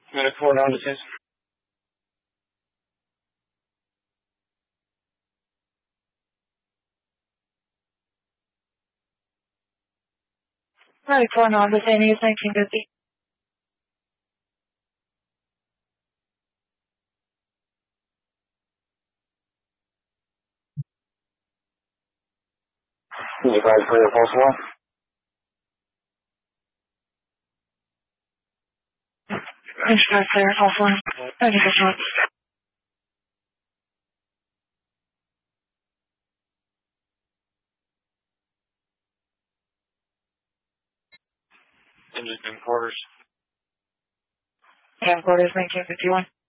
Medic 4 down to 6. Medic 4 on to St. A's 1950. You guys for your pulse 1? Instruct clear, pulse 1. Technical shots. Engine in quarters. Camcorders 1951.